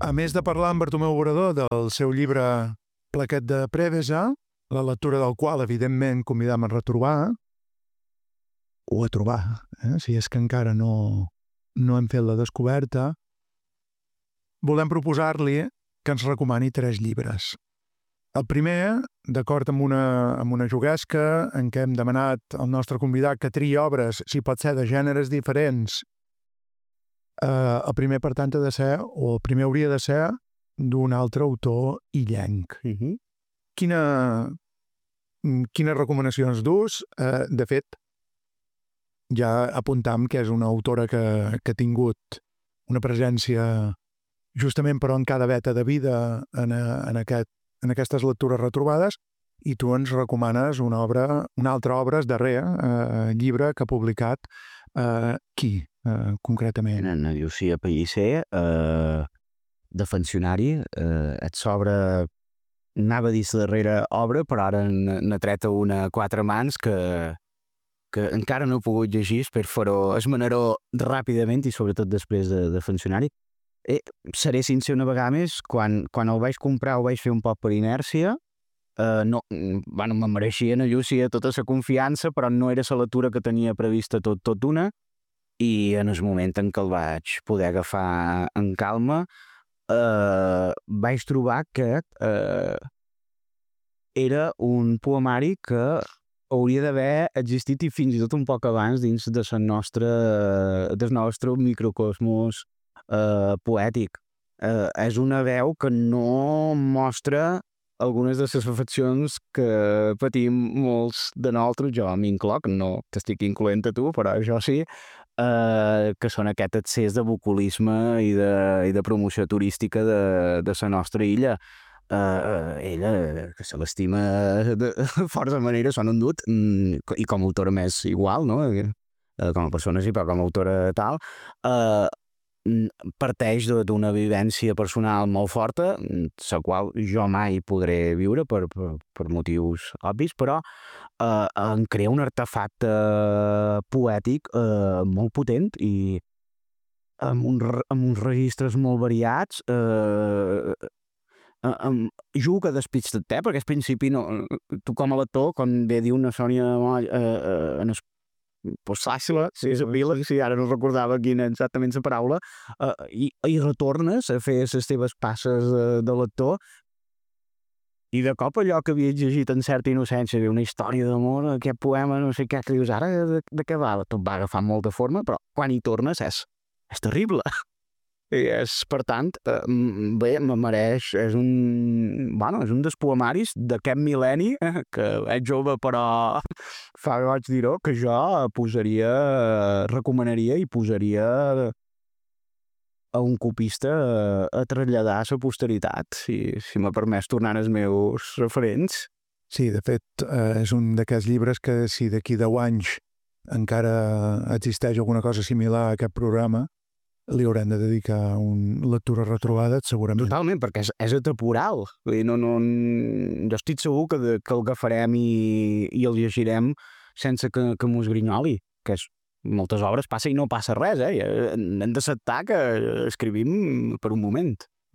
A més de parlar amb Bartomeu Obrador del seu llibre Plaquet de Prevesa, la lectura del qual, evidentment, convidam a retrobar, o a trobar, si és que encara no hem fet la descoberta, volem proposar-li que ens recomani 3 llibres. El primer, d'acord amb una juguesca en què hem demanat al nostre convidat que triï obres, si pot ser de gèneres diferents, el primer, per tant, el primer hauria de ser d'un altre autor illenc. Quines recomanacions dus? De fet, ja apuntam que és una autora que ha tingut una presència justament però en cada veta de vida en aquestes lectures retrobades, i tu ens recomanes una altra obra, el darrer llibre que ha publicat qui, concretament? En Llucia Pellicer, de Funcionari, et s'obre, anava a dir la darrera obra, però ara n'ha tret una a 4 mans que encara no he pogut llegir, espero fer-ho, esmenar-ho ràpidament i sobretot després de Funcionari. Seré sincer una vegada més, quan el vaig comprar ho vaig fer un poc per inèrcia, me mereixien a Llúcia tota la confiança, però no era la lectura que tenia prevista tot d'una, i en el moment en què el vaig poder agafar en calma vaig trobar que era un poemari que hauria d'haver existit i fins i tot un poc abans dins del nostre microcosmos poètic. És una veu que no mostra algunes de les afeccions que patim molts de nosaltres, jo m'incloc, no t'estic incloent a tu, però jo sí, que són aquest excés de bucolisme i de promoció turística de la nostra illa. Ella, que se l'estima de força manera, s'han endut, i com a autora més igual, no? Com a persona sí, però com a autora tal, parteix d'una vivència personal molt forta, la qual jo mai podré viure per motius obvis, però en crea un artefacte poètic molt potent i amb uns registres molt variats. Juga despitxat, perquè al principi tu com a lector, com bé diu una Sònia Moll en el possar-se-la, si és a vila, si ara no recordava quina exactament la paraula, i retornes a fer les teves passes de lector, i de cop allò que havies llegit en certa innocència, una història d'amor, aquest poema, no sé què, que dius ara de què va? Tot va agafar molta forma, però quan hi tornes és terrible. Per tant, bé, me mereix, és un dels poemaris d'aquest mil·lenni, que és jove però fa goig dir-ho, que jo recomanaria i posaria a un copista a traslladar a la posteritat, si m'ha permès tornar als meus referents. Sí, de fet, és un d'aquests llibres que si d'aquí 10 anys encara existeix alguna cosa similar a aquest programa, li haurem de dedicar una lectura retrobada, segurament. Totalment, perquè és atemporal. Jo estic segur que el agafarem i el llegirem sense que mos grinyoli, que moltes obres passa i no passa res, hem d'acceptar que escrivim per un moment.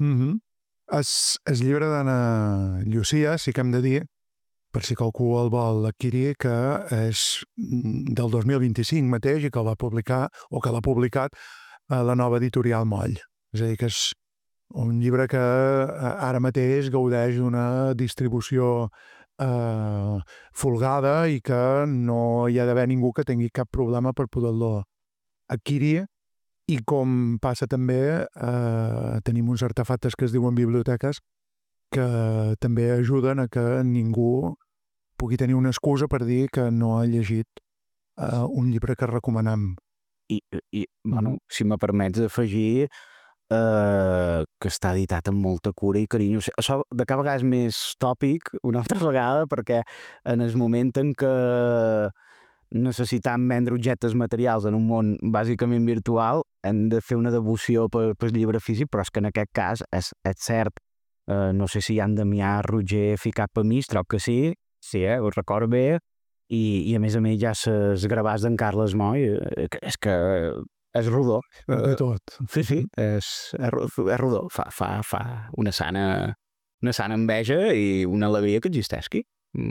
El llibre d'Anna Llucia, sí que hem de dir, per si qualcú el vol adquirir, que és del 2025 mateix i que l'ha publicat a la nova editorial Moll. És a dir, que és un llibre que ara mateix gaudeix d'una distribució folgada i que no hi ha d'haver ningú que tingui cap problema per poder-lo adquirir, i com passa també, tenim uns artefactes que es diuen biblioteques que també ajuden a que ningú pugui tenir una excusa per dir que no ha llegit un llibre que recomanem. I si me permets afegir que està editat amb molta cura i carinyo. Això de cada vegada és més tòpic una altra vegada, perquè en el moment en què necessitam vendre objectes materials en un món bàsicament virtual hem de fer una devoció pel llibre físic, però és que en aquest cas és cert. No sé si en Damià Roger ficat per mi, trob que sí, ho recordo bé. I a més ja els gravats d'en Carles Moll, és que És rodó. de tot. Sí, és rodó. Fa una sana enveja i una alegria que existeixi.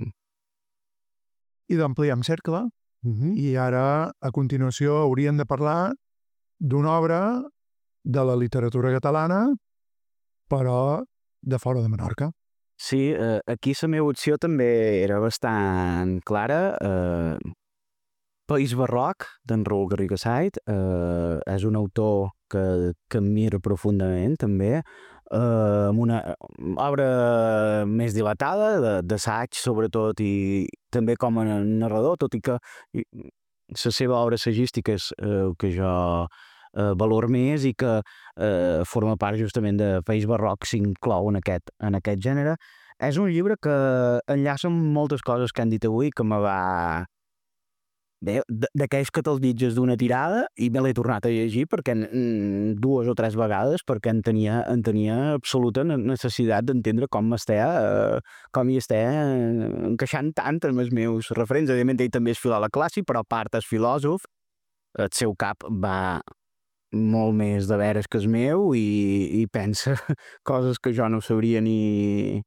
I d'ampliar cercle, i ara, a continuació, hauríem de parlar d'una obra de la literatura catalana, però de fora de Menorca. Sí, aquí la meva opció també era bastant clara. País barroc, d'en Raül Garriga Sait, és un autor que admiro profundament, també, amb una obra més dilatada, d'assaig, sobretot, i també com a narrador, tot i que la seva obra assagística és que jo valor més i que forma part justament de País barroc, s'inclou en aquest gènere. És un llibre que enllaça amb moltes coses que han dit avui, que me va... Bé, d'aquells que te'ls ditges d'una tirada i me l'he tornat a llegir perquè 2 o 3 vegades perquè en tenia absoluta necessitat d'entendre com hi està encaixant tant amb els meus referents. Evidentment, ell també és filòleg clàssic, però a part és filòsof. El seu cap va molt més de veres que el meu i pensa coses que jo no sabria ni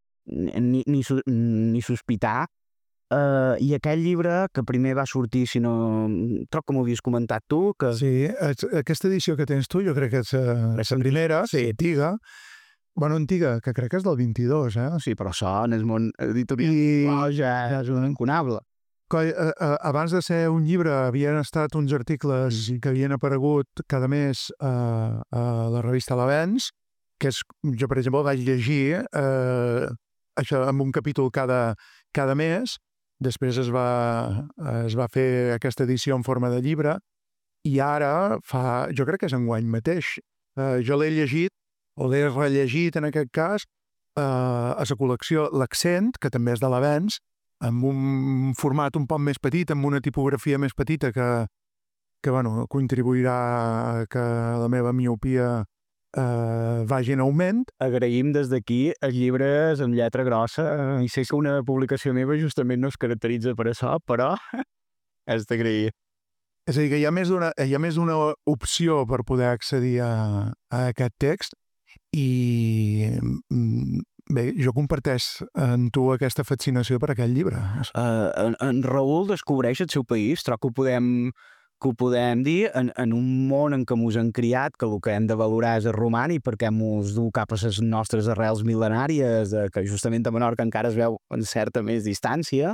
sospitar. I aquell llibre que primer va sortir, si no... Troc que m'ho havies comentat tu, que... Sí, aquesta edició que tens tu, jo crec que és la primera, sí, antiga. Bueno, antiga, que crec que és del 22, Sí, però això en el món editorial ja és un enconable. Abans de ser un llibre havien estat uns articles que havien aparegut cada mes a la revista L'Avenç, que és, jo per exemple vaig llegir això amb un capítol cada mes. Després es va fer aquesta edició en forma de llibre i ara jo crec que és enguany mateix. Jo l'he llegit, o l'he rellegit en aquest cas, a la col·lecció L'Accent, que també és de l'Avenç, amb un format un poc més petit, amb una tipografia més petita que bueno, contribuirà a que la meva miopia vagi en augment. Agraïm des d'aquí els llibres amb lletra grossa, i sé que una publicació meva justament no es caracteritza per això, però és d'agrair. És a dir, que hi ha més d'una opció per poder accedir a aquest text i bé, jo comparteix en tu aquesta fascinació per aquest llibre. En Raül descobreix el seu país, trobo que ho podem dir, en un món en què mos han criat, que el que hem de valorar és el romànic perquè mos du cap a les nostres arrels mil·lenàries, que justament a Menorca encara es veu en certa més distància,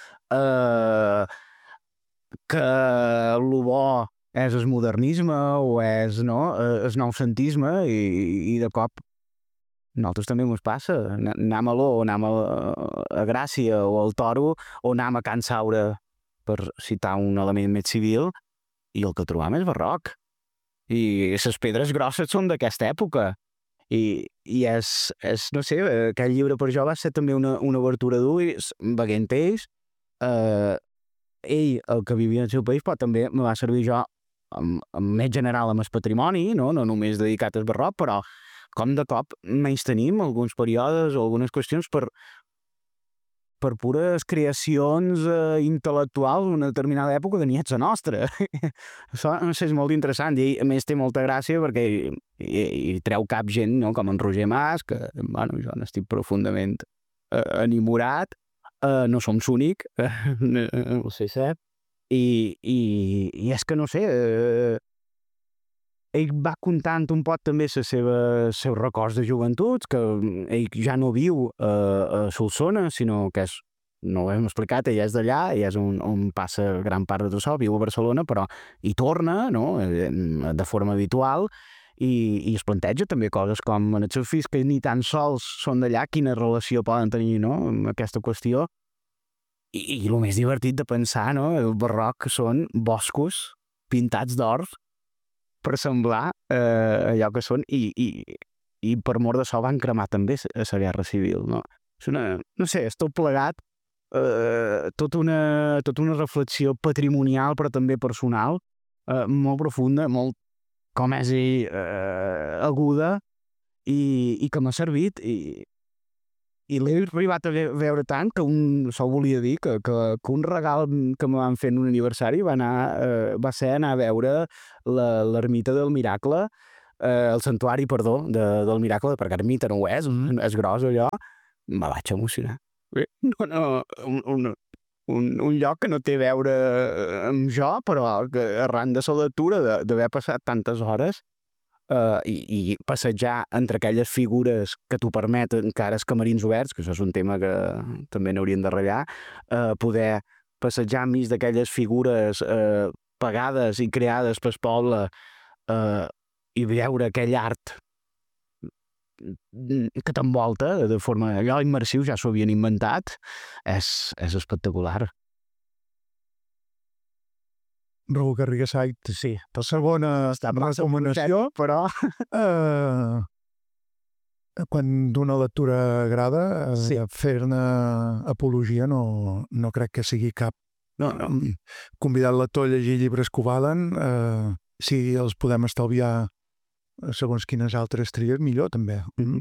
que el bo és el modernisme o és el noucentisme i de cop nosaltres també mos passa. Anem a l'O, anem a Gràcia o al Toro o anem a Can Saura, per citar un element més civil, i el que trobam és barroc. I les pedres grosses són d'aquesta època. I és, no sé, aquest llibre per jo va ser també una obertura d'ulls, veient ells, ell, el que vivia en el seu país, però també me va servir jo, més general amb el patrimoni, no només dedicat al barroc, però com de cop menys tenim alguns períodes o algunes qüestions per pures creacions intel·lectuals d'una determinada època que ni és la nostra. Això, no sé, és molt interessant i a més té molta gràcia perquè hi treu cap gent, no? Com en Roger Mas, que bueno, jo n'estic profundament enamorat, no som l'únic, ho sé cert, i és que no sé, ell va contant un poc també els seus records de joventut, que ell ja no viu a Solsona, sinó que és, no ho hem explicat, ell és d'allà, ell és on passa gran part de tot això, viu a Barcelona, però hi torna, no?, de forma habitual, i es planteja també coses com en els seus fills que ni tan sols són d'allà, quina relació poden tenir, no?, amb aquesta qüestió. I el més divertit de pensar, no?, el barroc són boscos pintats d'or per semblar allò que són, i per mort d'això van cremar també a la Guerra Civil, no? És no sé, és tot plegat, tota una reflexió patrimonial però també personal, molt profunda, molt, com és ell, aguda, i que m'ha servit, I l'he arribat a veure tant que això volia dir que un regal que me van fer en un aniversari va ser anar a veure l'ermita del Miracle, el santuari, perdó, del Miracle, perquè ermita no ho és gros allò, me vaig emocionar. Un lloc que no té a veure amb jo, però que arran de la lectura, d'haver passat tantes hores, i passejar entre aquelles figures que t'ho permeten, encara els camerins oberts, que això és un tema que també n'hauríem de ratllar, poder passejar enmig d'aquelles figures pagades i creades pel poble i veure aquell art que t'envolta de forma allò immersiu, ja s'ho havien inventat, és espectacular. Raúl Garriga Sait, sí. La segona recomanació, però quan d'una lectura agrada, fer-ne apologia no crec que sigui cap convidar el lector a llegir llibres que ho valen, si els podem estalviar segons quines altres tries, millor també.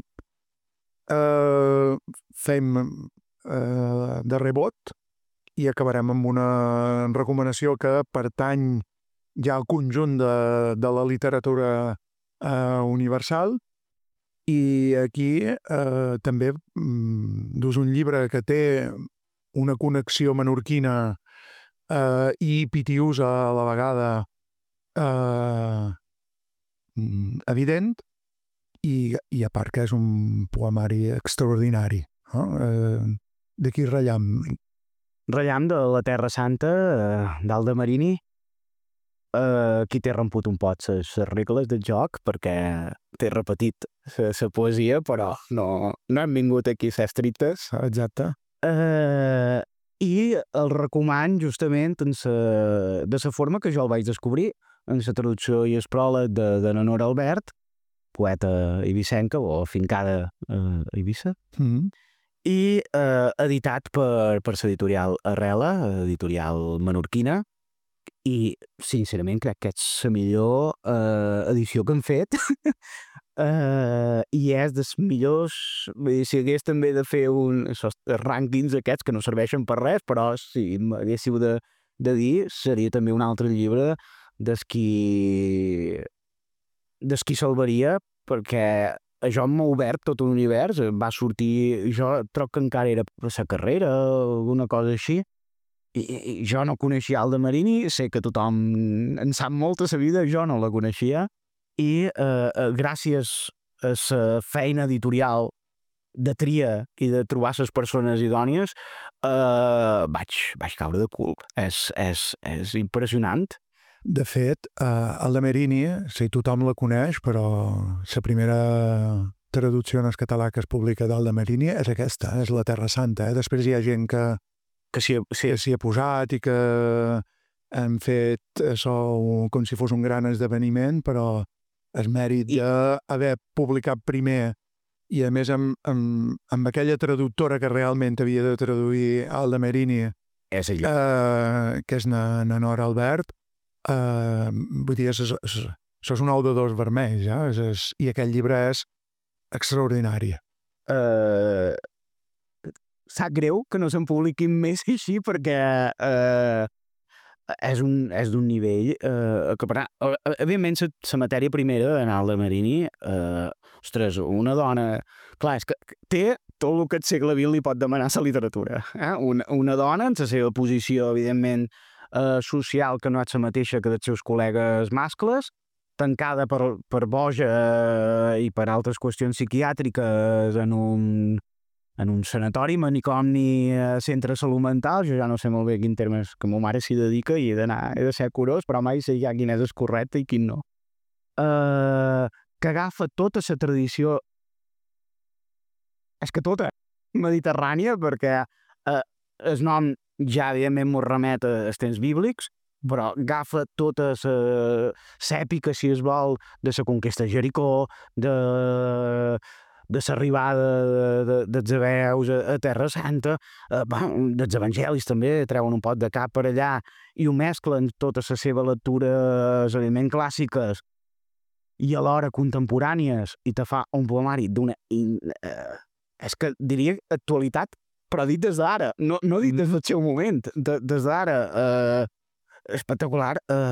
Fem de rebot i acabarem amb una recomanació que pertany ja al conjunt de la literatura universal, i aquí també dus un llibre que té una connexió menorquina i pitiusa a la vegada evident, i a part que és un poemari extraordinari. D'aquí ratllam. Ratllam de la Terra Santa, d'Alda Marini. Aquí t'he romput un poc les regles del joc, perquè t'he repetit la poesia, però no hem vingut aquí a ser estrictes. Exacte. I el recoman justament de la forma que jo el vaig descobrir, en la traducció i el pròleg de Nora Albert, poeta ibicenca o afincada a Eivissa, i editat per l'editorial Arrela, editorial menorquina, i sincerament crec que és la millor edició que han fet, i és dels millors. Si hagués també de fer rànquings aquests que no serveixen per res, però si m'haguéssiu de dir, seria també un altre llibre des qui salvaria, perquè això m'ha obert tot un univers. Va sortir, jo troc que encara era per la carrera o alguna cosa així, i jo no coneixia Alda Marini, sé que tothom en sap molt a la vida, jo no la coneixia, i gràcies a la feina editorial de tria i de trobar les persones idònies vaig caure de cul. És impressionant. De fet, Alda Marini, si tothom la coneix, però la primera traducció en català que es publica d'Alda Marini és aquesta, és La Terra Santa. Després hi ha gent que s'hi ha posat i que han fet això com si fos un gran esdeveniment, però el mèrit d'haver publicat primer i a més amb aquella traductora que realment havia de traduir Alda Marini, que és na Nora Albert, vull dir, això és un ou de dos vermells, i aquest llibre és extraordinari. Sap greu que no se'n publiquin més així, perquè és d'un nivell que, evidentment, la matèria primera d'Alda Marini, ostres, una dona, clar, és que té tot el que el segle XX li pot demanar a la literatura. Una dona en la seva posició, evidentment, social, que no és la mateixa que dels seus col·legues mascles, tancada per boja i per altres qüestions psiquiàtriques en un sanatori, manicomi, centre de salut mental. Jo ja no sé molt bé quin terme és que ma mare s'hi dedica i he de ser curós, però mai sé ja quin és el correcte i quin no. Que agafa tota la tradició, és que tota, mediterrània, perquè el nom ja evidentment mos remet als temps bíblics, però agafa tota l'èpica, si es vol, de la conquesta de Jericó, de l'arribada dels hebeus a Terra Santa, dels evangelis també treuen un pot de cap per allà i ho mesclen tota la seva lectura, evidentment clàssiques i alhora contemporànies, i te fa un poemari d'una és que diria actualitat, però dit des d'ara, no dit des del seu moment, des d'ara, espectacular,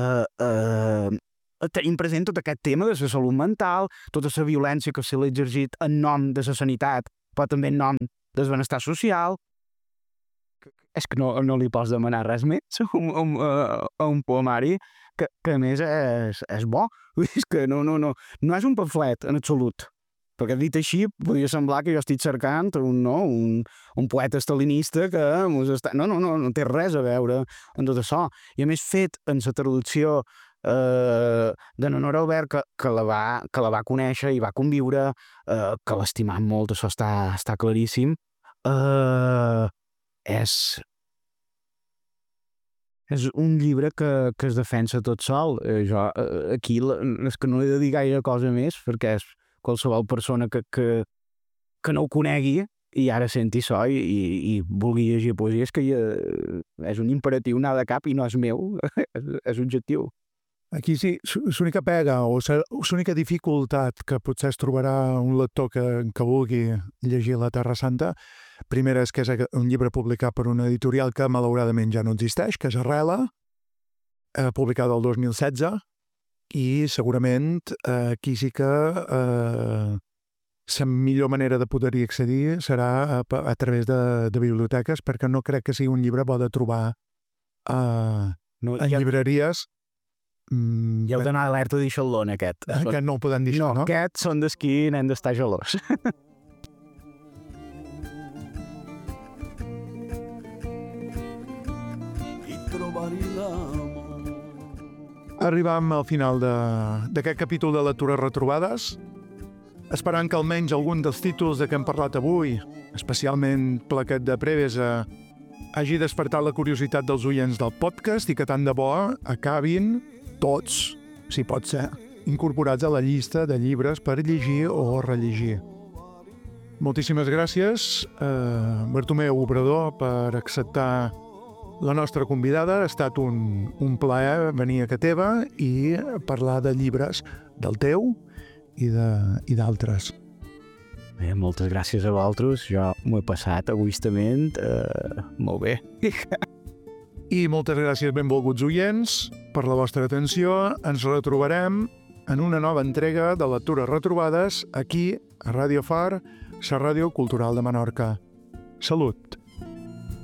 tenim present tot aquest tema de la salut mental, tota la violència que se l'ha exercit en nom de la sanitat, però també en nom del benestar social. És que no li pots demanar res més a un poemari que a més és bo. És que no és un pamflet en absolut. Perquè dit així podria semblar que jo estic cercant un poeta estalinista que mos està... No té res a veure amb tot això. I a més fet en la traducció de Nora Albert, que la va conèixer i va conviure, que l'estimam molt, això està claríssim, és un llibre que es defensa tot sol. Jo aquí és que no he de dir gaire cosa més, perquè és qualsevol persona que no ho conegui i ara senti això i vulgui llegir poesia, és que és un imperatiu anar de cap i no és meu, és objectiu. Aquí sí, l'única pega o l'única dificultat que potser es trobarà un lector que vulgui llegir La Terra Santa, primera és que és un llibre publicat per una editorial que malauradament ja no existeix, que és Arrela, publicada el 2016, i segurament aquí sí que la millor manera de poder-hi accedir serà a través de biblioteques, perquè no crec que sigui un llibre bo de trobar en llibreries. Ja heu d'anar alerta de xalón, aquest. Que no ho podem dir, no? No, aquests són d'esquí i n'hem d'estar gelós. Arribam al final d'aquest capítol de Lectures Retrobades, esperant que almenys algun dels títols de què hem parlat avui, especialment Plaquet de Prevesa, hagi despertat la curiositat dels oients del podcast i que tant de bo acabin tots, si pot ser, incorporats a la llista de llibres per llegir o rellegir. Moltíssimes gràcies, Bartomeu Obrador, per acceptar la nostra convidada. Ha estat un plaer venir a casa teva i parlar de llibres del teu i d'altres. Bé, moltes gràcies a vosaltres. Jo m'ho he passat egoistament molt bé. I moltes gràcies, benvolguts oients, per la vostra atenció. Ens retrobarem en una nova entrega de Lectures Retrobades aquí a Ràdio Far, la ràdio cultural de Menorca. Salut!